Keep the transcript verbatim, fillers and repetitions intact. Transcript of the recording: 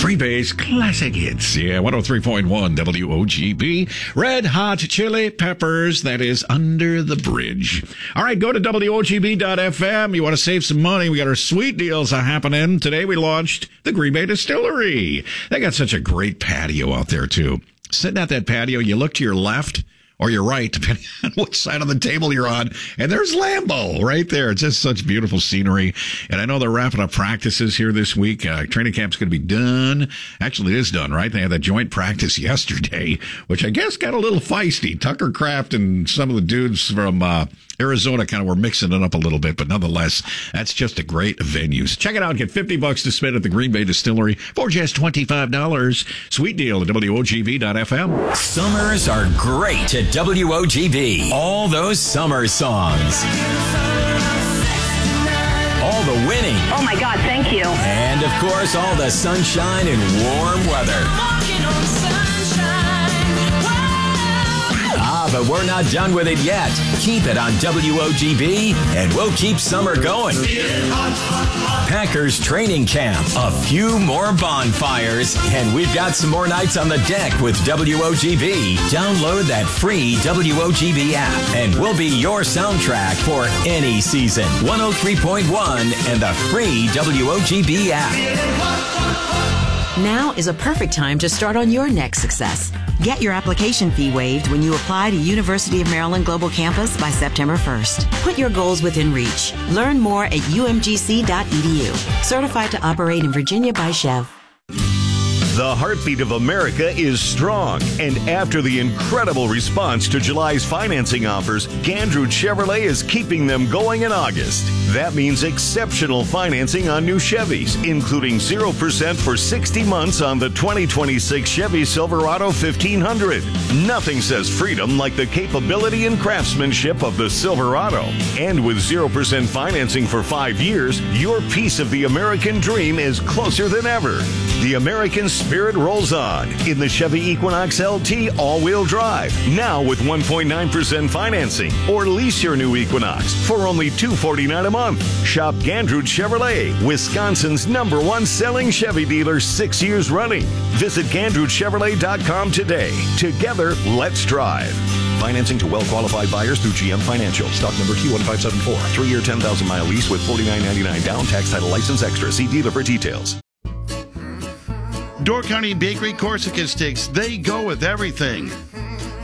Green Bay's classic hits. Yeah, one oh three point one W O G B. Red Hot Chili Peppers. That is Under the Bridge. All right, go to W O G B dot F M. You want to save some money? We got our sweet deals happening. Today we launched the Green Bay Distillery. They got such a great patio out there, too. Sitting at that patio, you look to your left or your right, depending on what side of the table you're on. And there's Lambeau right there. It's just such beautiful scenery. And I know they're wrapping up practices here this week. Uh, training camp's going to be done. Actually, it is done, right? They had that joint practice yesterday, which I guess got a little feisty. Tucker Kraft and some of the dudes from uh, Arizona kind of were mixing it up a little bit. But nonetheless, that's just a great venue. So check it out. Get fifty bucks to spend at the Green Bay Distillery for just twenty-five dollars. Sweet deal at W O G B dot F M. Summers are great at W O G B. All those summer songs. All the winning. Oh my God, thank you. And of course, all the sunshine and warm weather. Ah, but we're not done with it yet. Keep it on W O G B and we'll keep summer going. Packers training camp, a few more bonfires, and we've got some more nights on the deck with W O G B. Download that free W O G B app and we'll be your soundtrack for any season. one oh three point one and the free W O G B app. Now is a perfect time to start on your next success. Get your application fee waived when you apply to University of Maryland Global Campus by September first. Put your goals within reach. Learn more at U M G C dot E D U. Certified to operate in Virginia by Chev. The heartbeat of America is strong, and after the incredible response to July's financing offers, Gandrud Chevrolet is keeping them going in August. That means exceptional financing on new Chevys, including zero percent for sixty months on the twenty twenty-six Chevy Silverado fifteen hundred. Nothing says freedom like the capability and craftsmanship of the Silverado. And with zero percent financing for five years, your piece of the American dream is closer than ever. The American spirit rolls on in the Chevy Equinox L T all-wheel drive, now with one point nine percent financing. Or lease your new Equinox for only two hundred forty-nine dollars a month. Shop Gandrud Chevrolet, Wisconsin's number one selling Chevy dealer six years running. Visit Gandrud Chevrolet dot com today. Together, let's drive. Financing to well-qualified buyers through G M Financial. Stock number Q one five seven four. Three-year, ten thousand mile lease with forty-nine ninety-nine down. Tax title license extra. See dealer for details. Door County Bakery Corsica Sticks, they go with everything.